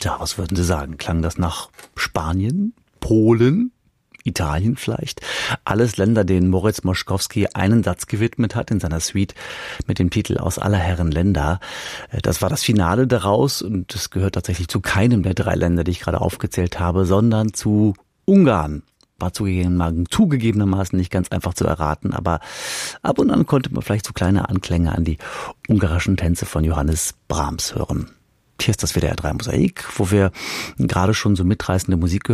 Tja, was würden Sie sagen? Klang das nach Spanien, Polen, Italien vielleicht? Alles Länder, denen Moritz Moszkowski einen Satz gewidmet hat in seiner Suite mit dem Titel Aus aller Herren Länder. Das war das Finale daraus und es gehört tatsächlich zu keinem der 3 Länder, die ich gerade aufgezählt habe, sondern zu Ungarn. War zugegebenermaßen nicht ganz einfach zu erraten, aber ab und an konnte man vielleicht so kleine Anklänge an die ungarischen Tänze von Johannes Brahms hören. Hier ist das WDR 3 Mosaik, wo wir gerade schon so mitreißende Musik gehört